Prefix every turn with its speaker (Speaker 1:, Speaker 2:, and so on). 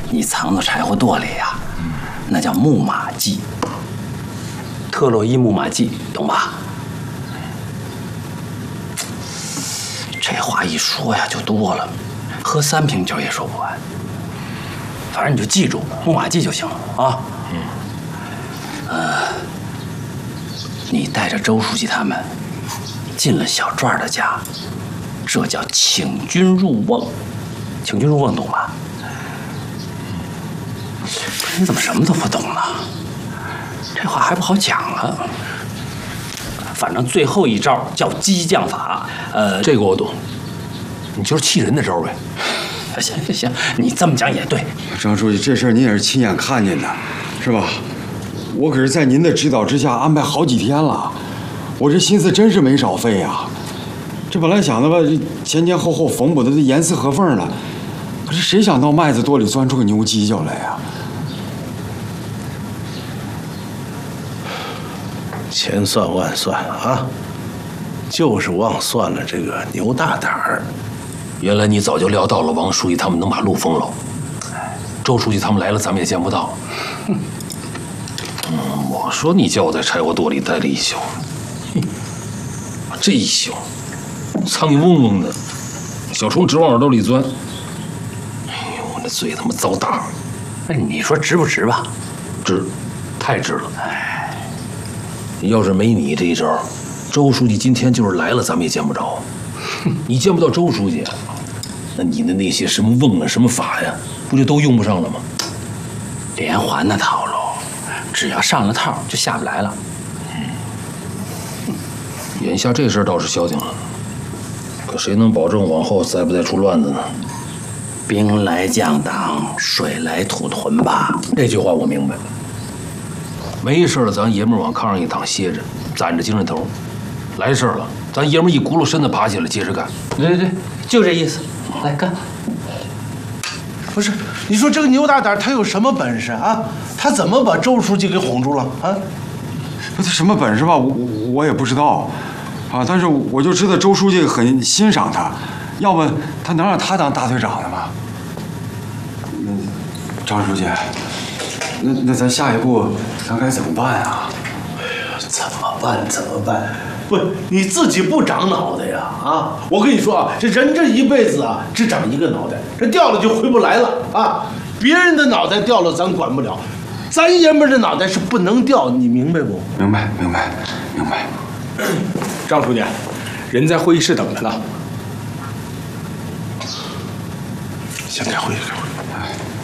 Speaker 1: 你藏到柴火垛里呀，那叫木马计。特洛伊木马计，懂吧？这话一说呀就多了，喝3瓶酒也说不完。反正你就记住木马计就行了啊。你带着周书记他们进了小壮的家，这叫请君入瓮。请君入瓮，懂吧？你怎么什么都不懂呢？这话还不好讲啊。反正最后一招叫激将法，
Speaker 2: 这个我懂。你就是气人的招呗。
Speaker 1: 行，你这么讲也对。
Speaker 3: 张书记，这事儿您也是亲眼看见的，是吧？我可是在您的指导之下安排好几天了，我这心思真是没少费呀。这本来想的吧，前前后后缝补的这严丝合缝了，可是谁想到麦子垛里钻出个牛犄角来呀？
Speaker 4: 千算万算啊，就是忘算了这个牛大胆儿。
Speaker 2: 原来你早就料到了王书记他们能把路封了，周书记他们来了咱们也见不到。我说你叫我在柴火垛里待了一宿，这一宿苍蝇嗡嗡的，小虫直往耳朵里钻。哎呦，我那嘴他妈遭大！
Speaker 1: 那你说值不值吧？
Speaker 2: 值，太值了。要是没你这一招，周书记今天就是来了咱们也见不着。你见不到周书记，那你的那些什么瓮啊什么法呀，不就都用不上了吗？
Speaker 1: 连环的套路，只要上了套就下不来了。
Speaker 2: 眼下这事儿倒是消停了，可谁能保证往后再不再出乱子呢？
Speaker 1: 兵来将挡，水来土屯吧。
Speaker 2: 这句话我明白。没事了，咱爷们儿往炕上一躺歇着，攒着精神头。来事儿了，咱爷们儿一轱辘身子爬起来，接着干。
Speaker 1: 对，就这意思。来干。
Speaker 5: 不是，你说这个牛大胆他有什么本事啊？他怎么把周书记给哄住了啊？
Speaker 3: 他什么本事吧，我也不知道，啊，但是我就知道周书记很欣赏他，要不他能让他当大队长的吗？张书记，那咱下一步咱该怎么办啊？
Speaker 5: 怎么办？不，你自己不长脑袋呀？啊！我跟你说啊，这人这一辈子啊，只长一个脑袋，这掉了就回不来了啊！别人的脑袋掉了咱管不了，咱爷们儿的脑袋是不能掉，你明白不？
Speaker 3: 明白。
Speaker 6: 张书记，人在会议室等着呢。
Speaker 5: 先开会。